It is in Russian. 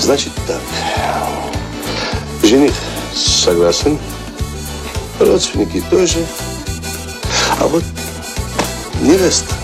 Значит так. Жених согласен. Родственники тоже. А вот невеста